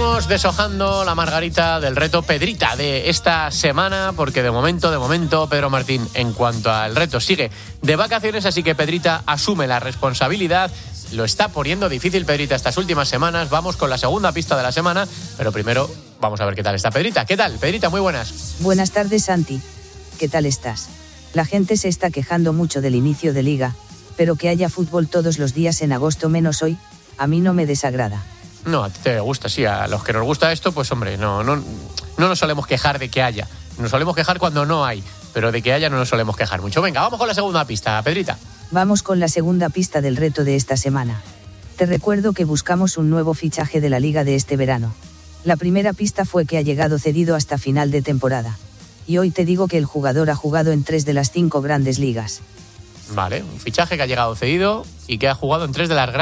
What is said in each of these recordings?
Seguimos deshojando la margarita del reto Pedrita de esta semana, porque de momento, Pedro Martín, en cuanto al reto, sigue de vacaciones, así que Pedrita asume la responsabilidad. Lo está poniendo difícil Pedrita estas últimas semanas. Vamos con la segunda pista de la semana, pero primero vamos a ver qué tal está Pedrita. ¿Qué tal, Pedrita? Muy buenas. Buenas tardes, Santi. ¿Qué tal estás? La gente se está quejando mucho del inicio de liga, pero que haya fútbol todos los días en agosto menos hoy, a mí no me desagrada. No, a ti te gusta, sí. A los que nos gusta esto, pues hombre, no nos solemos quejar de que haya. Nos solemos quejar cuando no hay, pero de que haya no nos solemos quejar mucho. Venga, vamos con la segunda pista, Pedrita. Vamos con la segunda pista del reto de esta semana. Te recuerdo que buscamos un nuevo fichaje de la liga de este verano. La primera pista fue que ha llegado cedido hasta final de temporada. Y hoy te digo que el jugador ha jugado en 3 de las 5 grandes ligas. Vale, un fichaje que ha llegado cedido y que ha jugado en 3 de las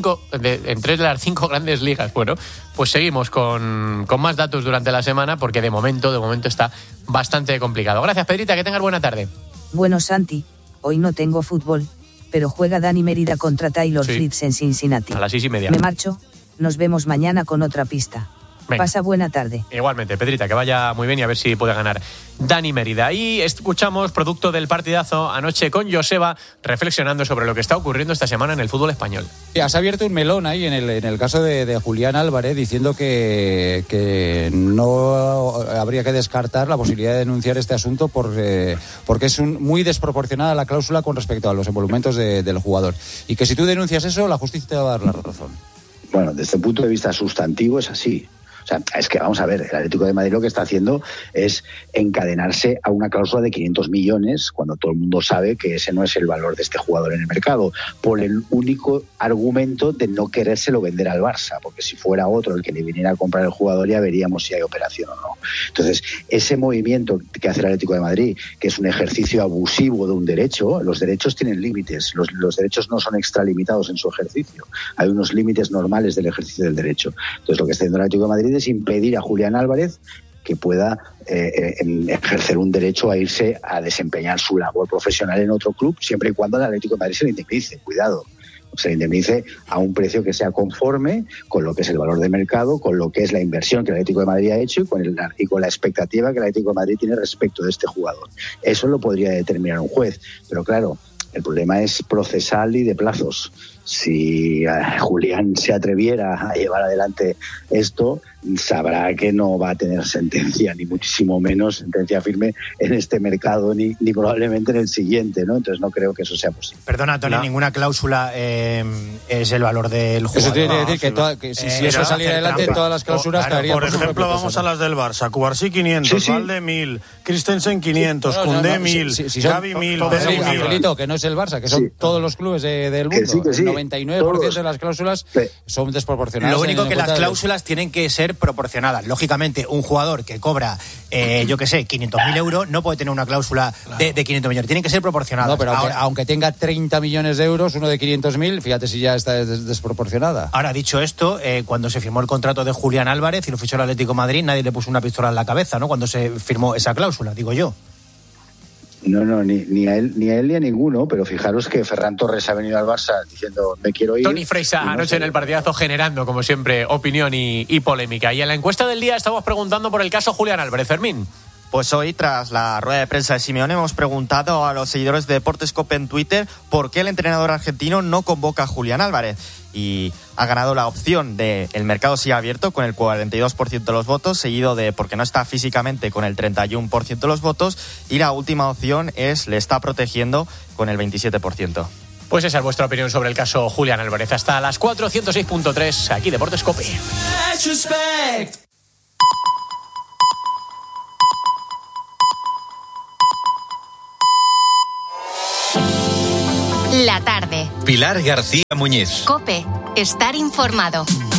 5 grandes ligas. Bueno, pues seguimos con más datos durante la semana, porque de momento está bastante complicado. Gracias, Pedrita, que tengas buena tarde. Bueno, Santi, hoy no tengo fútbol, pero juega Dani Mérida contra Taylor Fritz en Cincinnati. A las 6:30. Me marcho, nos vemos mañana con otra pista. Venga. Pasa buena tarde. Igualmente, Pedrita, que vaya muy bien y a ver si puede ganar Dani Mérida. Y escuchamos, producto del partidazo anoche con Joseba, reflexionando sobre lo que está ocurriendo esta semana en el fútbol español. Has abierto un melón ahí en el caso de Julián Álvarez, diciendo que no habría que descartar la posibilidad de denunciar este asunto porque es muy desproporcionada la cláusula con respecto a los emolumentos del jugador. Y que si tú denuncias eso, la justicia te va a dar la razón. Bueno, desde el punto de vista sustantivo es así. O sea, es que vamos a ver, el Atlético de Madrid lo que está haciendo es encadenarse a una cláusula de 500 millones cuando todo el mundo sabe que ese no es el valor de este jugador en el mercado, por el único argumento de no querérselo vender al Barça, porque si fuera otro el que le viniera a comprar el jugador ya veríamos si hay operación o no. Entonces, ese movimiento que hace el Atlético de Madrid, que es un ejercicio abusivo de un derecho, los derechos tienen límites, los derechos no son extralimitados en su ejercicio, hay unos límites normales del ejercicio del derecho. Entonces, lo que está haciendo el Atlético de Madrid es impedir a Julián Álvarez que pueda ejercer un derecho a irse a desempeñar su labor profesional en otro club, siempre y cuando el Atlético de Madrid se le indemnice, cuidado, se le indemnice a un precio que sea conforme con lo que es el valor de mercado, con lo que es la inversión que el Atlético de Madrid ha hecho y con la expectativa que el Atlético de Madrid tiene respecto de este jugador. Eso lo podría determinar un juez, pero claro, el problema es procesal y de plazos. Si Julián se atreviera a llevar adelante esto, sabrá que no va a tener sentencia, ni muchísimo menos sentencia firme en este mercado, ni probablemente en el siguiente, ¿no? Entonces no creo que eso sea posible. Perdona, Tony, ninguna cláusula es el valor del jugador. Eso tiene que decir que si eso saliera adelante, todas las cláusulas estarían. Por ejemplo, vamos a las del Barça. Cubarsí 500, Valde 1000, Christensen 500, Koundé 1000, Xavi 1000, Angelito, que no es el Barça, que son todos los clubes del mundo. El 99% de las cláusulas son desproporcionadas. Lo único que las cláusulas tienen que ser proporcionadas. Lógicamente, un jugador que cobra, 500.000 euros, no puede tener una cláusula de 500 millones. Tienen que ser proporcionadas. No, pero aunque tenga 30 millones de euros, uno de 500.000, fíjate si ya está desproporcionada. Ahora, dicho esto, cuando se firmó el contrato de Julián Álvarez y lo fichó el Atlético de Madrid, nadie le puso una pistola en la cabeza, ¿no? Cuando se firmó esa cláusula, digo yo. No, ni a él ni a ninguno, pero fijaros que Ferran Torres ha venido al Barça diciendo me quiero ir. Toni Freisa anoche en el partidazo generando, como siempre, opinión y polémica. Y en la encuesta del día estamos preguntando por el caso Julián Álvarez. Fermín. Pues hoy, tras la rueda de prensa de Simeone, hemos preguntado a los seguidores de Deportes Cope en Twitter por qué el entrenador argentino no convoca a Julián Álvarez. Y ha ganado la opción de el mercado sigue abierto con el 42% de los votos, seguido de porque no está físicamente con el 31% de los votos. Y la última opción es le está protegiendo con el 27%. Pues esa es vuestra opinión sobre el caso Julián Álvarez. Hasta las 4, 106.3, aquí Deportes Cope. La tarde. Pilar García Muñiz. COPE. Estar informado.